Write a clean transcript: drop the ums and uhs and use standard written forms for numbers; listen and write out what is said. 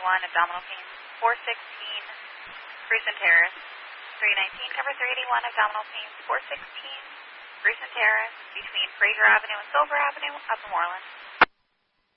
abdominal pain, 416, Gruson Terrace, 319, number 381, abdominal pain, 416, Gruson Terrace, between Fraser Avenue and Silver Avenue, Upper Moreland.